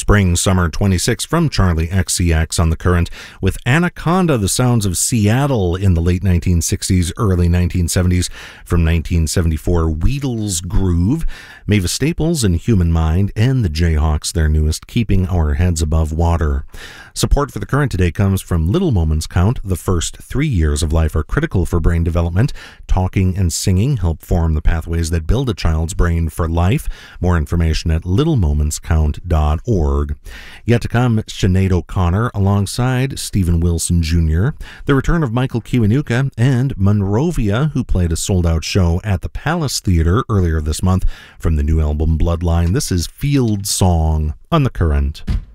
Spring Summer 26 from Charlie XCX on The Current with Anaconda, the sounds of Seattle in the late 1960s, early 1970s. From 1974, Wheatl's Groove, Mavis Staples and Human Mind, and the Jayhawks, their newest, Keeping Our Heads Above Water. Support for The Current today comes from Little Moments Count. The first 3 years of life are critical for brain development. Talking and singing help form the pathways that build a child's brain for life. More information at littlemomentscount.org. Yet to come, Sinead O'Connor alongside Stephen Wilson Jr., the return of Michael Kiwanuka, and Monrovia, who played a sold-out show at the Palace Theatre earlier this month. From the new album Bloodline, this is Field Song on The Current.